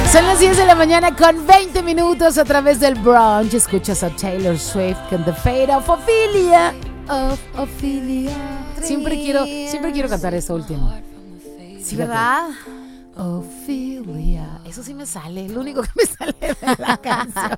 Son las 10 de la mañana con 20 minutos a través del brunch. Escuchas a Taylor Swift con The Fate of Ophelia. Siempre quiero cantar eso último. Sí, ¿verdad? Ophelia. Eso sí me sale, lo único que me sale de la canción.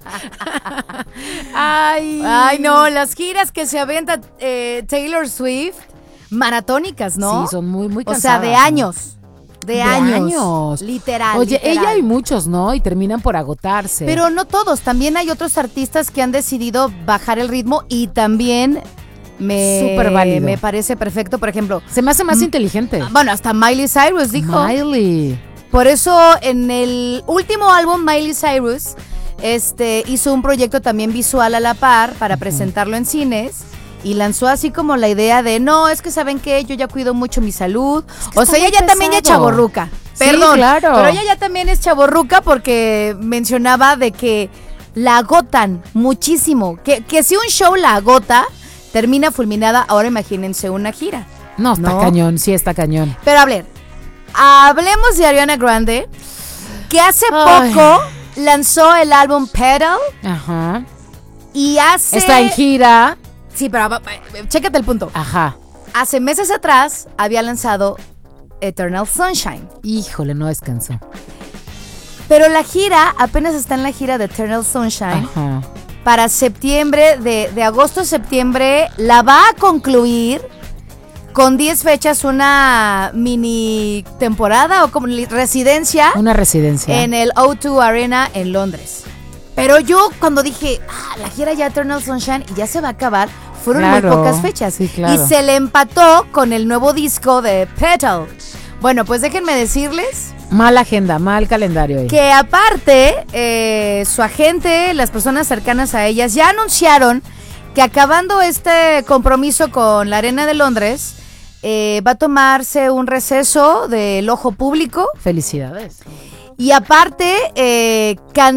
Ay, no, las giras que se aventa Taylor Swift, maratónicas, ¿no? Sí, son muy cansadas. O sea, de años. De años. Literal. Oye, ella hay muchos, ¿no? Y terminan por agotarse. Pero no todos. También hay otros artistas que han decidido bajar el ritmo y también súper válido. Me parece perfecto. Por ejemplo, se me hace más inteligente. Bueno, hasta Miley Cyrus dijo. Miley. Por eso en el último álbum Miley Cyrus hizo un proyecto también visual a la par para presentarlo en cines. Y lanzó así como la idea de, no, es que ¿saben qué? Yo ya cuido mucho mi salud. O sea, ella ya también es chavorruca. Perdón, sí, claro. Pero ella ya también es chavorruca porque mencionaba de que la agotan muchísimo. Que si un show la agota, termina fulminada. Ahora imagínense una gira. No, está cañón, sí está cañón. Pero a ver, hablemos de Ariana Grande, que hace poco lanzó el álbum Pedal. Ajá. Y está en gira. Sí, pero chécate el punto. Ajá. Hace meses atrás había lanzado Eternal Sunshine. Híjole, no descansó. Pero la gira, apenas está en la gira de Eternal Sunshine. Ajá. Para septiembre, de agosto a septiembre, la va a concluir con 10 fechas, una mini temporada o como residencia. Una residencia. En el O2 Arena en Londres. Pero yo cuando dije, la gira ya Eternal Sunshine y ya se va a acabar, fueron muy pocas fechas. Sí, claro. Y se le empató con el nuevo disco de Petal. Bueno, pues déjenme decirles. Mal agenda, mal calendario ahí. Que aparte, su agente, las personas cercanas a ellas, ya anunciaron que acabando este compromiso con la Arena de Londres, va a tomarse un receso del ojo público. Felicidades. Y aparte,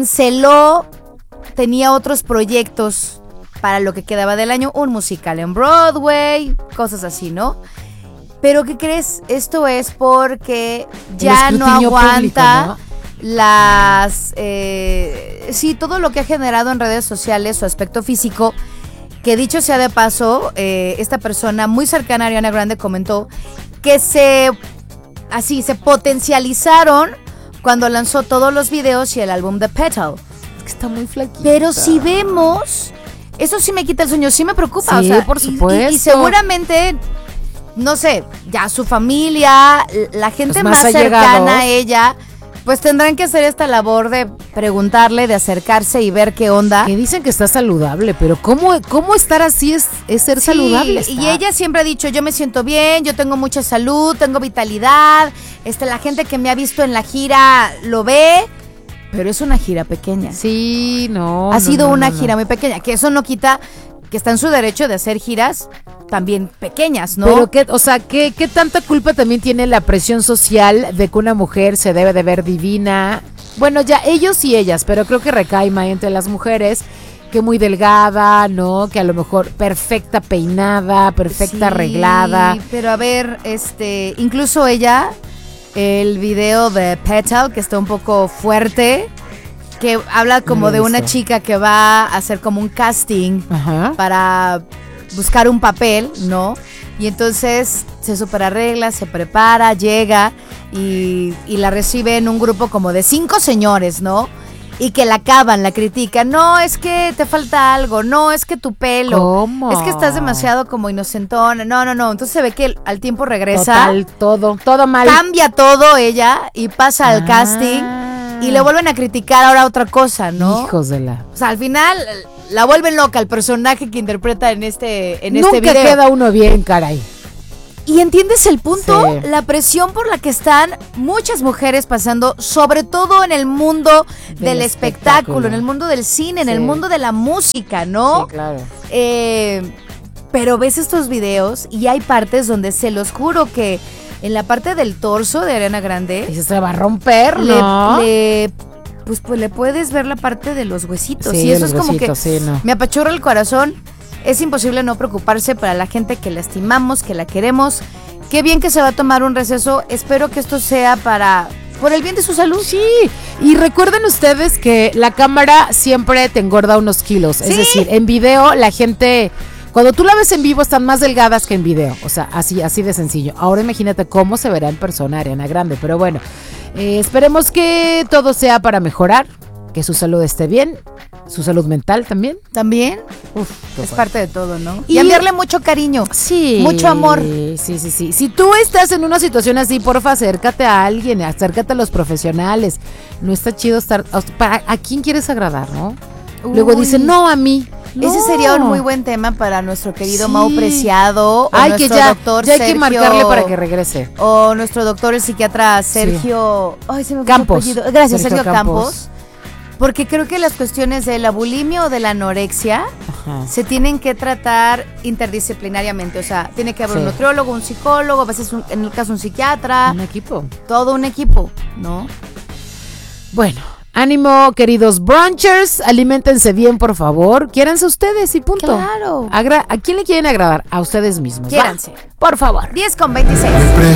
tenía otros proyectos para lo que quedaba del año, un musical en Broadway, cosas así, ¿no? Pero ¿qué crees? Esto es porque ya no aguanta público, ¿no? Sí, todo lo que ha generado en redes sociales, su aspecto físico, que dicho sea de paso, esta persona muy cercana a Ariana Grande comentó que se potencializaron cuando lanzó todos los videos y el álbum de Petal. Es que está muy flaquita. Pero si vemos, eso sí me quita el sueño, sí me preocupa. Sí, o sea, por supuesto. Y seguramente, no sé, ya su familia, la gente más cercana a ella, pues tendrán que hacer esta labor de preguntarle, de acercarse y ver qué onda. Que dicen que está saludable, pero ¿cómo estar así es ser saludable? Y ella siempre ha dicho, yo me siento bien, yo tengo mucha salud, tengo vitalidad, la gente que me ha visto en la gira lo ve, pero es una gira pequeña. Sí, no. Ha sido una gira muy pequeña, que eso no quita que está en su derecho de hacer giras también pequeñas, ¿no? Pero ¿qué tanta culpa también tiene la presión social de que una mujer se debe de ver divina? Bueno, ya ellos y ellas, pero creo que recae más entre las mujeres, que muy delgada, ¿no? Que a lo mejor perfecta peinada, perfecta arreglada. Pero a ver, incluso ella, el video de Petal, que está un poco fuerte, que habla como de una chica que va a hacer como un casting para buscar un papel, ¿no? Y entonces se superarregla, se prepara, llega y la recibe en un grupo como de 5 señores, ¿no? Y que la acaban, la critican. No, es que te falta algo. No, es que tu pelo. ¿Cómo? Es que estás demasiado como inocentona. No. Entonces se ve que al tiempo regresa. Total, todo mal. Cambia todo ella y pasa al casting. Y le vuelven a criticar ahora otra cosa, ¿no? Hijos de la... O sea, al final la vuelven loca el personaje que interpreta en este video. Nunca queda uno bien, caray. ¿Y entiendes el punto? Sí. La presión por la que están muchas mujeres pasando, sobre todo en el mundo del espectáculo, en el mundo del cine, en el mundo de la música, ¿no? Sí, claro. Pero ves estos videos y hay partes donde se los juro que en la parte del torso de Ariana Grande... Y se va a romper, ¿no? Pues le puedes ver la parte de los huesitos. Sí, y eso es como huesitos, que me apachurra el corazón. Es imposible no preocuparse para la gente que la estimamos, que la queremos. Qué bien que se va a tomar un receso. Espero que esto sea para Por el bien de su salud. Sí, y recuerden ustedes que la cámara siempre te engorda unos kilos. Es decir, en video la gente, cuando tú la ves en vivo están más delgadas que en video. O sea, así de sencillo. Ahora imagínate cómo se verá en persona Ariana Grande. Pero bueno, esperemos que todo sea para mejorar, que su salud esté bien, su salud mental también. También. Uf, es parte de todo, ¿no? Y enviarle mucho cariño. Sí. Mucho amor. Sí. Si tú estás en una situación así, porfa, acércate a alguien, acércate a los profesionales. No está chido estar... ¿A quién quieres agradar, no? Luego dicen, no, a mí. No. Ese sería un muy buen tema para nuestro querido Mau Preciado. Ay, que doctor Sergio, hay que marcarle para que regrese. O nuestro doctor, el psiquiatra Sergio... Ay, se me fue Campos. su apellido. Gracias, Sergio Campos. Porque creo que las cuestiones de la bulimia o de la anorexia se tienen que tratar interdisciplinariamente. O sea, tiene que haber un nutriólogo, un psicólogo, a veces en el caso un psiquiatra. Un equipo. Todo un equipo, ¿no? Bueno, ánimo, queridos brunchers. Aliméntense bien, por favor. Quiéranse ustedes y punto. Claro. ¿A quién le quieren agradar? A ustedes mismos. Quiéranse. Por favor. 10:26.